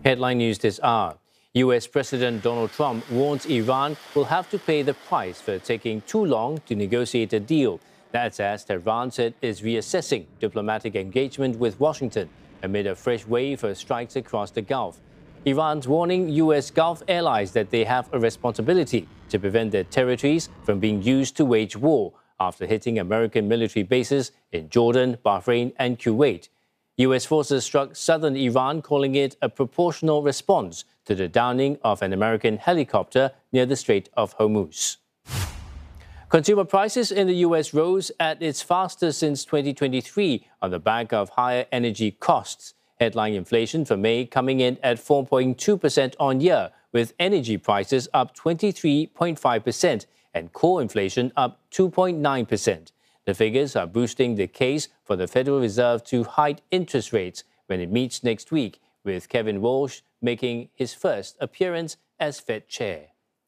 Headline news this hour. U.S. President Donald Trump warns Iran will have to pay the price for taking too long to negotiate a deal. That's as Tehran said is reassessing diplomatic engagement with Washington amid a fresh wave of strikes across the Gulf. Iran's warning U.S. Gulf allies that they have a responsibility to prevent their territories from being used to wage war after hitting American military bases in Jordan, Bahrain, and Kuwait. U.S. forces struck southern Iran, calling it a proportional response to the downing of an American helicopter near the Strait of Hormuz. Consumer prices in the U.S. rose at its fastest since 2023 on the back of higher energy costs. Headline inflation for May coming in at 4.2% on year, with energy prices up 23.5% and core inflation up 2.9%. The figures are boosting the case for the Federal Reserve to hike interest rates when it meets next week, with Kevin Walsh making his first appearance as Fed chair.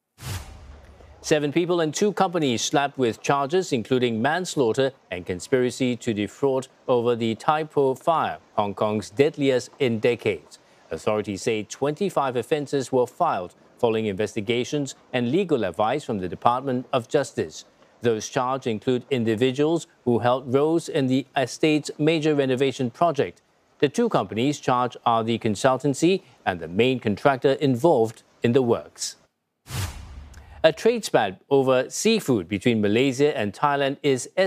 7 people and 2 companies slapped with charges including manslaughter and conspiracy to defraud over the Tai Po fire, Hong Kong's deadliest in decades. Authorities say 25 offences were filed following investigations and legal advice from the Department of Justice. Those charged include individuals who held roles in the estate's major renovation project. The 2 companies charged are the consultancy and the main contractor involved in the works. A trade spat over seafood between Malaysia and Thailand is